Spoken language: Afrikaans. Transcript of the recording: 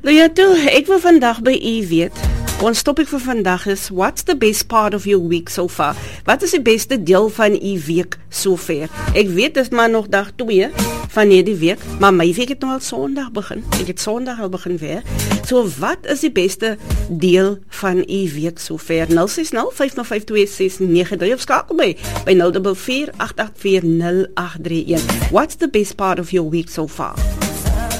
Nou ja, toe, ek wil vandag by u weet, ons topic vir vandag is, what's the best part of your week so far? Wat is die beste deel van u week sover? Ek weet, dit is maar nog dag 2 van hierdie week, maar my week het nou al Sondag begin. Ek het Sondag al begin werk. So wat is die beste deel van u week sover? 060-505-2693 of skakel my by 044-884-0831. What's the best part of your week so far?